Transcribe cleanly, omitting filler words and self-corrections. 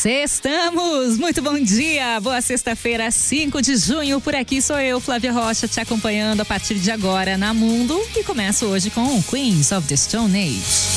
Sextamos! Muito bom dia! Boa sexta-feira, 5 de junho. Por aqui sou eu, Flávia Rocha, te acompanhando a partir de agora na Mundo. E começo hoje com Queens of the Stone Age.